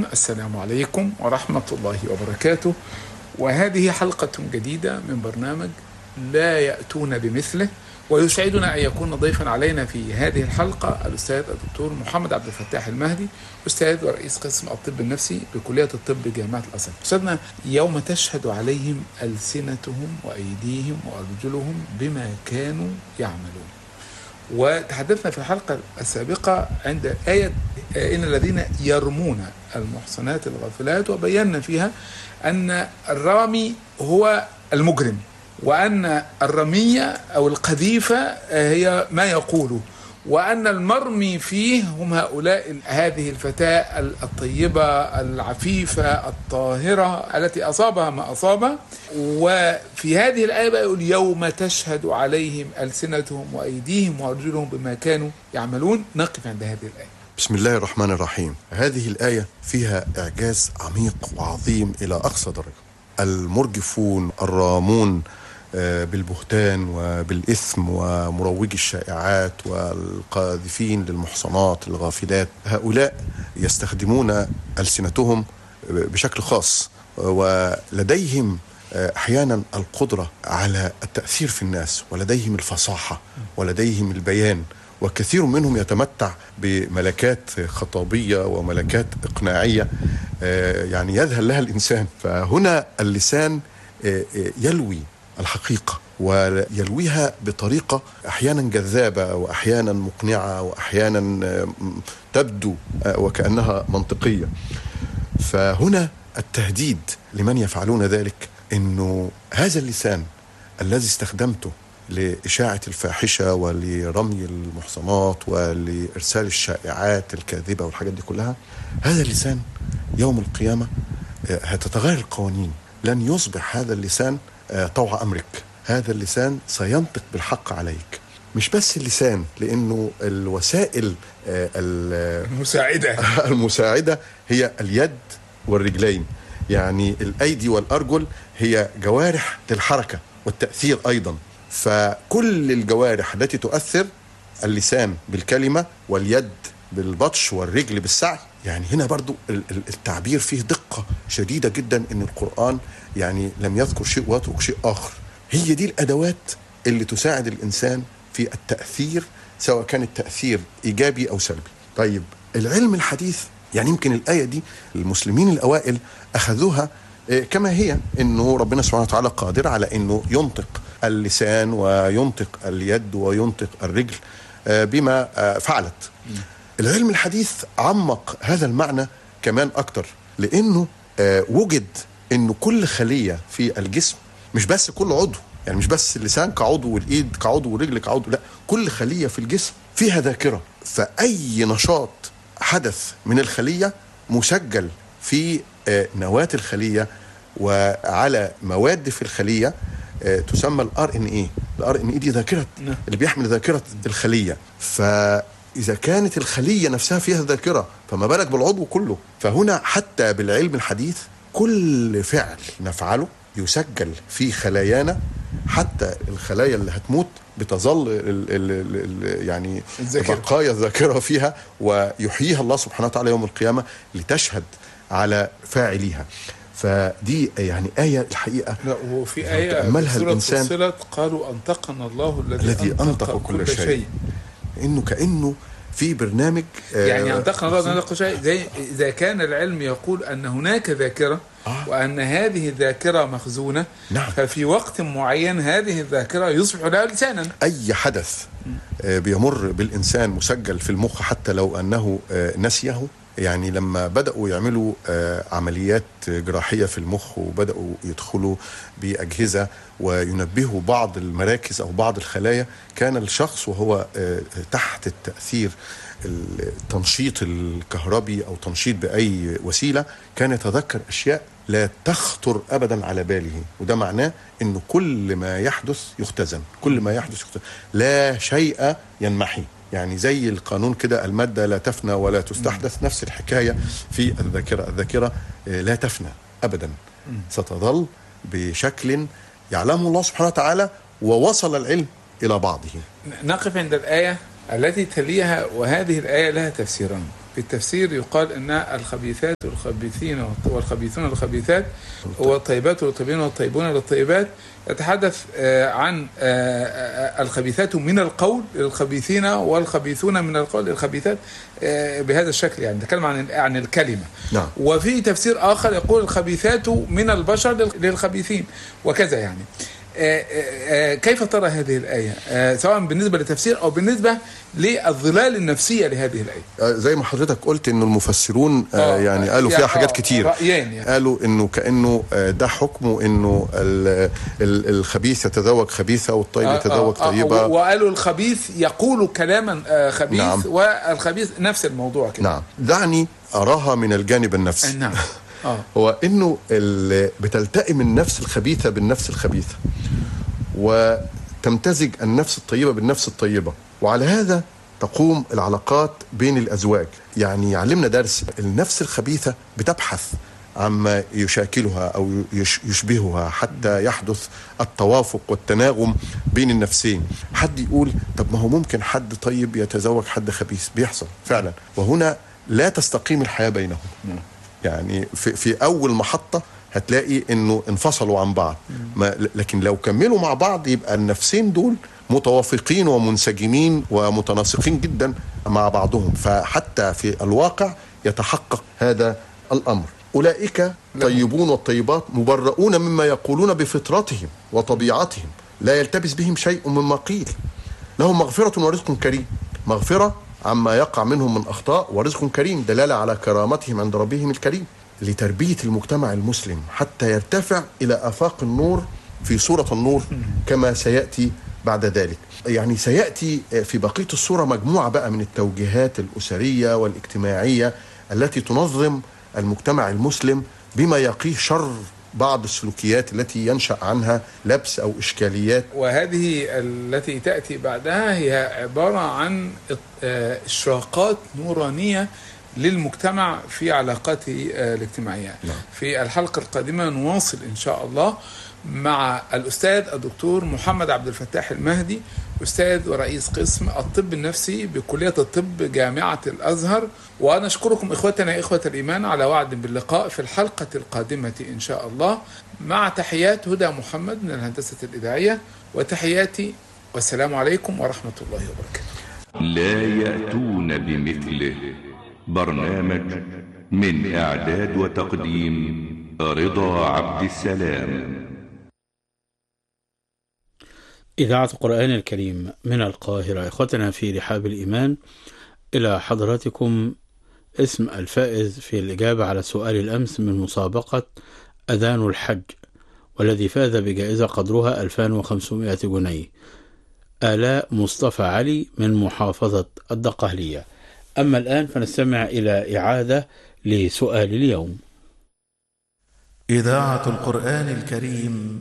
السلام عليكم ورحمة الله وبركاته. وهذه حلقة جديدة من برنامج لا يأتون بمثله، ويسعدنا أن يكون ضيفا علينا في هذه الحلقة الأستاذ الدكتور محمد عبد الفتاح المهدي، أستاذ ورئيس قسم الطب النفسي بكلية الطب جامعة الأزهر. أستاذنا، يوم تشهد عليهم ألسنتهم وأيديهم وأرجلهم بما كانوا يعملون. وتحدثنا في الحلقة السابقة عند آية إن الذين يرمون المحصنات الغافلات، وبينا فيها أن الرامي هو المجرم، وأن الرمية أو القذيفة هي ما يقوله، وأن المرمي فيه هم هؤلاء هذه الفتاة الطيبة العفيفة الطاهرة التي أصابها ما أصابها. وفي هذه الآية بقى يقول يوم تشهد عليهم ألسنتهم وأيديهم وأرجلهم بما كانوا يعملون. نقف عند هذه الآية. بسم الله الرحمن الرحيم. هذه الآية فيها إعجاز عميق وعظيم إلى أقصى درجة. المرجفون الرامون بالبهتان وبالإثم ومروجي الشائعات والقاذفين للمحصنات الغافلات، هؤلاء يستخدمون ألسنتهم بشكل خاص، ولديهم أحيانا القدرة على التأثير في الناس، ولديهم الفصاحة ولديهم البيان، وكثير منهم يتمتع بملكات خطابية وملكات إقناعية يعني يذهل لها الإنسان. فهنا اللسان يلوي الحقيقة ويلويها بطريقة أحيانا جذابة وأحيانا مقنعة وأحيانا تبدو وكأنها منطقية. فهنا التهديد لمن يفعلون ذلك إنه هذا اللسان الذي استخدمته لإشاعة الفاحشة ولرمي المحصنات ولإرسال الشائعات الكاذبة والحاجات دي كلها، هذا اللسان يوم القيامة هتتغير القوانين. لن يصبح هذا اللسان طوع أمرك، هذا اللسان سينطق بالحق عليك. مش بس اللسان، لأنه الوسائل المساعدة هي اليد والرجلين، يعني الأيدي والأرجل هي جوارح للحركة والتأثير أيضا. فكل الجوارح التي تؤثر، اللسان بالكلمة واليد بالبطش والرجل بالسعي. يعني هنا برضو التعبير فيه دقة شديدة جدا، إن القرآن يعني لم يذكر شيء ويترك شيء آخر. هي دي الأدوات اللي تساعد الإنسان في التأثير، سواء كان التأثير إيجابي أو سلبي. طيب العلم الحديث، يعني يمكن الآية دي المسلمين الأوائل أخذوها كما هي، إنه ربنا سبحانه وتعالى قادر على إنه ينطق اللسان وينطق اليد وينطق الرجل بما فعلت. العلم الحديث عمق هذا المعنى كمان أكتر، لأنه وجد إنه كل خلية في الجسم، مش بس كل عضو، يعني مش بس اللسان كعضو والإيد كعضو والرجل كعضو، لا، كل خلية في الجسم فيها ذاكرة. فأي نشاط حدث من الخلية مسجل في نواة الخلية وعلى مواد في الخلية تسمى الRNA دي ذاكرة اللي بيحمل ذاكرة الخلية. فإذا كانت الخلية نفسها فيها ذاكرة، فما بالك بالعضو كله. فهنا حتى بالعلم الحديث كل فعل نفعله يسجل في خلايانا، حتى الخلايا اللي هتموت بتظل يعني بقايا الذاكرة فيها، ويحييها الله سبحانه وتعالى يوم القيامة لتشهد على فاعليها. فدي يعني آية الحقيقة. لا، وفي آية تأملها الإنسان قالوا أنطقنا الله الذي أنطق كل شيء. إنه كأنه في برنامج يعني أنطقنا الله كل شيء. زي إذا كان العلم يقول أن هناك ذاكرة وأن هذه الذاكرة مخزونة، نعم. ففي وقت معين هذه الذاكرة يصبح لها لسانا. أي حدث بيمر بالإنسان مسجل في المخ حتى لو أنه نسيه. يعني لما بدأوا يعملوا عمليات جراحية في المخ وبدأوا يدخلوا بأجهزة وينبهوا بعض المراكز أو بعض الخلايا، كان الشخص وهو تحت التأثير التنشيط الكهربي أو تنشيط بأي وسيلة كان يتذكر أشياء لا تخطر أبدا على باله. وده معناه أنه كل ما يحدث يختزن، كل ما يحدث يختزن، لا شيء ينمحي. يعني زي القانون كده، المادة لا تفنى ولا تستحدث. نفس الحكاية في الذاكرة، الذاكرة لا تفنى أبدا، ستظل بشكل يعلمه الله سبحانه وتعالى، ووصل العلم إلى بعضه. نقف عند الآية التي تليها، وهذه الآية لها تفسيران. في التفسير يقال أن الخبيثات والخبيثين والخبيثون والخبيثات والطيبات والطيبين والطيبون والطيبات، يتحدث عن الخبيثات من القول للخبيثين والخبيثون من القول للخبيثات بهذا الشكل، يعني نتكلم عن الكلمة. نعم. وفي تفسير آخر يقول الخبيثات من البشر للخبيثين وكذا. يعني كيف ترى هذه الآية سواء بالنسبة للتفسير أو بالنسبة للظلال النفسية لهذه الآية؟ زي ما حضرتك قلت إنه المفسرون يعني قالوا فيها حاجات كتير. يعني قالوا إنه كأنه ده حكمه إنه الخبيث يتزوج خبيثة والطيب يتزوج طيبة، وقالوا الخبيث يقول كلاما خبيث. نعم. والخبيث نفس الموضوع كده. نعم. دعني أراها من الجانب النفسي. نعم. هو إنه بتلتئم النفس الخبيثة بالنفس الخبيثة، وتمتزج النفس الطيبة بالنفس الطيبة، وعلى هذا تقوم العلاقات بين الأزواج. يعني يعلمنا درس، النفس الخبيثة بتبحث عما يشاكلها أو يشبهها حتى يحدث التوافق والتناغم بين النفسين. حد يقول طب ما هو ممكن حد طيب يتزوج حد خبيث، بيحصل فعلا، وهنا لا تستقيم الحياة بينهم. يعني في أول محطة هتلاقي إنه انفصلوا عن بعض، لكن لو كملوا مع بعض يبقى النفسين دول متوافقين ومنسجمين ومتناسقين جدا مع بعضهم، فحتى في الواقع يتحقق هذا الأمر. أولئك طيبون والطيبات مبرؤون مما يقولون بفطرتهم وطبيعتهم، لا يلتبس بهم شيء مما قيل، لهم مغفرة ورزق كريم. مغفرة عما يقع منهم من أخطاء، ورزق كريم دلالة على كرامتهم عند ربهم الكريم، لتربية المجتمع المسلم حتى يرتفع إلى آفاق النور في سورة النور كما سيأتي بعد ذلك. يعني سيأتي في بقية السورة مجموعة بقى من التوجيهات الأسرية والاجتماعية التي تنظم المجتمع المسلم بما يقيه شر بعض السلوكيات التي ينشأ عنها لبس أو إشكاليات. وهذه التي تأتي بعدها هي عبارة عن إشراقات نورانية للمجتمع في علاقاته الاجتماعية. في الحلقة القادمة نواصل إن شاء الله مع الأستاذ الدكتور محمد عبد الفتاح المهدي، أستاذ ورئيس قسم الطب النفسي بكلية الطب جامعة الأزهر. وأنا أشكركم إخوتنا إخوة الإيمان على وعد باللقاء في الحلقة القادمة إن شاء الله، مع تحيات هدى محمد من الهندسة الإذاعية، وتحياتي والسلام عليكم ورحمة الله وبركاته. لا يأتون بمثله. برنامج من إعداد وتقديم رضا عبد السلام. إذاعة القرآن الكريم من القاهرة. إخوتنا في رحاب الإيمان، إلى حضراتكم اسم الفائز في الإجابة على سؤال الأمس من مسابقة أذان الحج، والذي فاز بجائزة قدرها 2500 جنيه، آلاء مصطفى علي من محافظة الدقهلية. أما الآن فنستمع إلى إعادة لسؤال اليوم. إذاعة القرآن الكريم